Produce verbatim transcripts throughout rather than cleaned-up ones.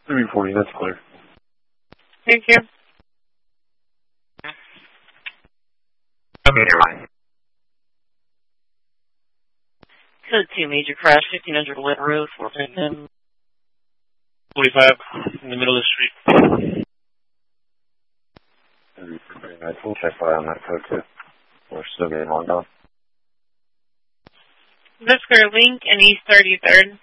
three forty, that's clear. Thank you. Okay, never mind. Code two, major crash, fifteen hundred Lit Road, four fifty. forty-five, in the middle of the street. We'll check fire on that code too. We're still getting logged on. That's clear, Link and East thirty-third.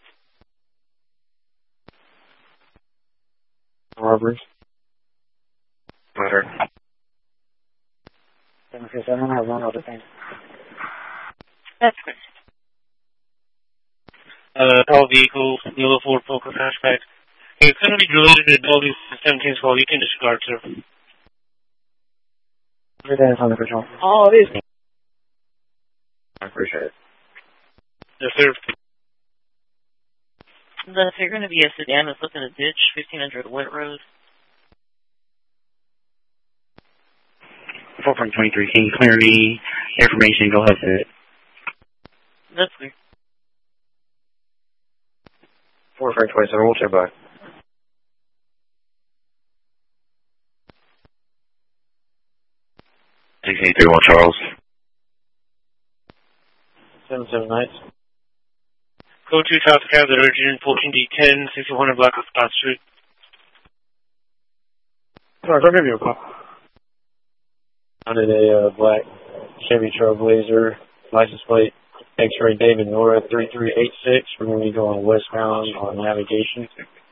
Robberies. Murder. seven three seven, have one other thing. That's clear. Uh, all vehicles, yellow Ford Focus hatchback. Hey, it's going to be related to Dolby seventeen's call. You can discard, sir. Everything is under control. Oh, it is. I appreciate it. Yes, sir. That's you're going to be a sedan that's looking at ditch, fifteen hundred Lit Road. four point twenty-three, can you clear me information? Go ahead, sir. That's clear. four five twenty-seven, we'll check back. six eight three one, Charles. seven seven Nights. Code two, traffic hazard, urgent, fourteen D ten, sixty-one hundred Black Scott Street. Sorry, I'll give you a call. I did a uh, black Chevy Trailblazer, license plate, X-ray David Nora three three eight six. We're going to be going westbound on navigation.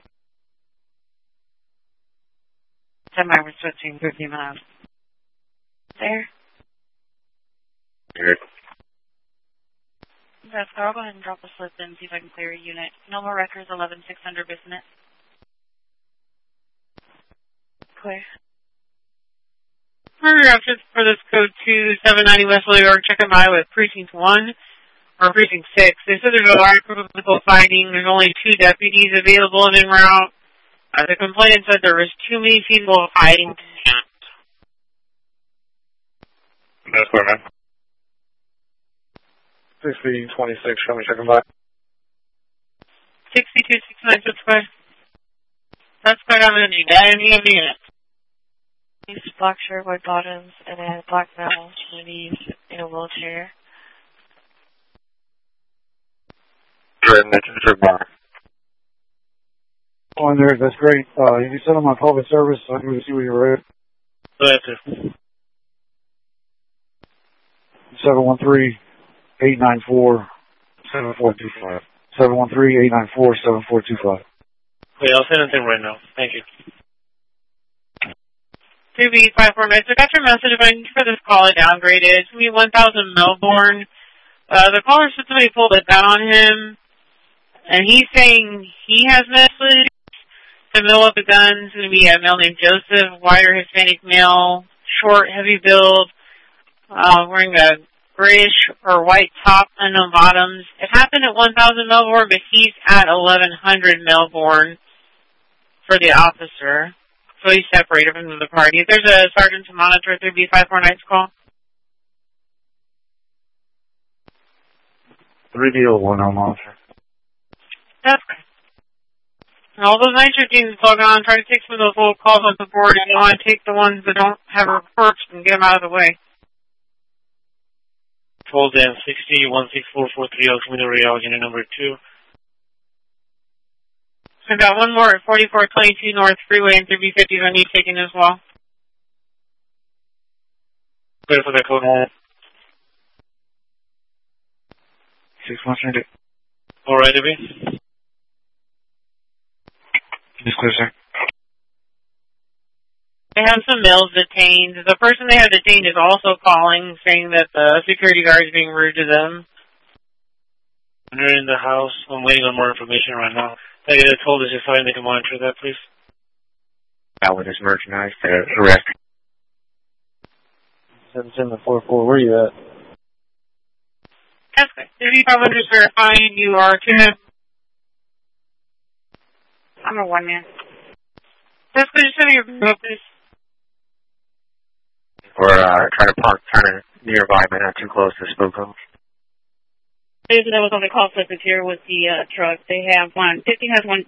Ten miles, switching fifty miles. There. Here. That's I'll go ahead and drop a slip in, see if I can clear a unit. No more records, eleven six hundred business. Clear. Murder outfits for this code two, seven ninety West New York. Check them out with precinct one or precinct six. They said there's a large group of people fighting. There's only two deputies available and en route. Uh, the complainant said there was too many people fighting. That's where, man. sixty twenty-six, show me check them back. sixty-two sixty-nine, that's square. That's square, I'm going to need that in the unit. He's black shirt, white bottoms, and then black metal, and he's in a wheelchair. Good, that's the third bar. Oh, and there, that's great. Uh, you can send them my public service so I can see where you're at. Go ahead, sir. seven one three, eight nine four, seven four two five. seven one three, eight nine four, seven four two five. Okay, I'll send it in right now. Thank you. two B five four nine, so I got your message. If I need for this call, it downgraded. It's going to be one thousand Melbourne. Uh, the caller said somebody pulled a gun on him, and he's saying he has message to mill up a gun. It's going to be a male named Joseph, whiter Hispanic male, short, heavy build, uh, wearing a grayish or white top and no bottoms. It happened at one thousand Melbourne, but he's at eleven hundred Melbourne for the officer. So he's separated from the party. If there's a sergeant to monitor three B five four nine's call. three D oh one, I'll monitor. That's good. And all those night shift teams log on, try to take some of those little calls off the board, and you want to take the ones that don't have reports and get them out of the way. twelve Dan sixty, one six four four three El Camino Real, unit number two. So I've got one more at forty-four twenty-two North Freeway and three B fifties I need taken as well. Clear for that code. six one three. All right, Abby. Just clear, sir. They have some males detained. The person they have detained is also calling, saying that the security guard is being rude to them. They're in the house. I'm waiting on more information right now. They told us if I they can monitor that, please. That one is merchandise. They're arrested. seven seven four four, where are you at? That's good. thirty-five hundred verifying you are two men. I'm a one man. That's good. Just have your please. We're uh, trying to park kind of nearby, but not too close to spook homes. That was on the call slip here with the uh, truck. They have one. fifteen has one.